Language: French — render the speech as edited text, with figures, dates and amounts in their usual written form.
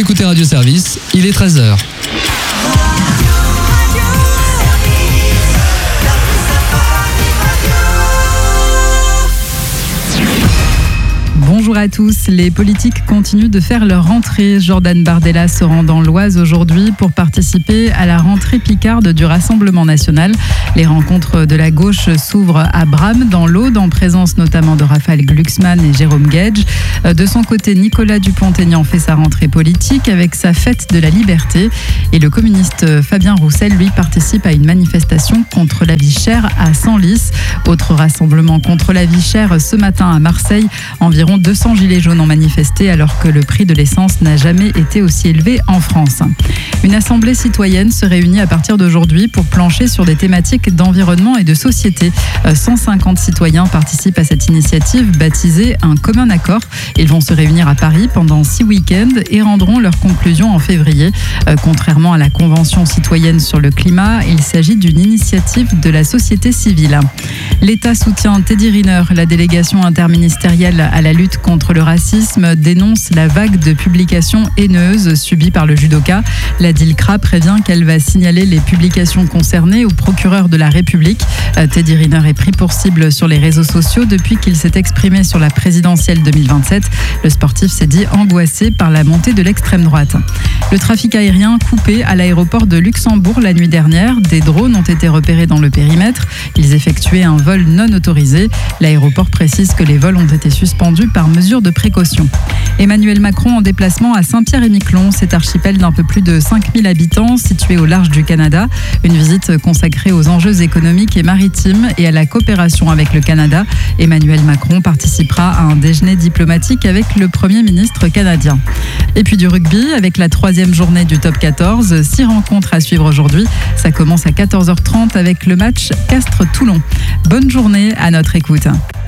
écoutez Radio Service, il est 13h. Bonjour à tous. Les politiques continuent de faire leur rentrée. Jordan Bardella se rend dans l'Oise aujourd'hui pour participer à la rentrée picarde du Rassemblement national. Les rencontres de la gauche s'ouvrent à Bram, dans l'Aude, en présence notamment de Raphaël Glucksmann et Jérôme Guedj. De son côté, Nicolas Dupont-Aignan fait sa rentrée politique avec sa fête de la liberté. Et le communiste Fabien Roussel, lui, participe à une manifestation contre la vie chère à Senlis. Autre rassemblement contre la vie chère ce matin à Marseille. Environ 200 gilets jaunes ont manifesté alors que le prix de l'essence n'a jamais été aussi élevé en France. Une assemblée citoyenne se réunit à partir d'aujourd'hui pour plancher sur des thématiques d'environnement et de société. 150 citoyens participent à cette initiative baptisée Un commun accord. Ils vont se réunir à Paris pendant 6 week-ends et rendront leurs conclusions en février. Contrairement à la Convention citoyenne sur le climat, il s'agit d'une initiative de la société civile. L'État soutient Teddy Riner. La délégation interministérielle à la lutte contre le racisme dénonce la vague de publications haineuses subies par le judoka. La DILCRA prévient qu'elle va signaler les publications concernées au procureur de la République. Teddy Riner est pris pour cible sur les réseaux sociaux depuis qu'il s'est exprimé sur la présidentielle 2027. Le sportif s'est dit angoissé par la montée de l'extrême droite. Le trafic aérien coupé à l'aéroport de Luxembourg la nuit dernière. Des drones ont été repérés dans le périmètre. Ils effectuaient un vol non autorisé. L'aéroport précise que les vols ont été suspendus par mesure de précaution. Emmanuel Macron en déplacement à Saint-Pierre-et-Miquelon, cet archipel d'un peu plus de 5000 habitants situé au large du Canada. Une visite consacrée aux enjeux économiques et maritimes et à la coopération avec le Canada. Emmanuel Macron participera à un déjeuner diplomatique avec le Premier ministre canadien. Et puis du rugby avec la 3e journée du top 14. 6 rencontres à suivre aujourd'hui. Ça commence à 14h30 avec le match Castres-Toulon. Bonne journée à notre écoute.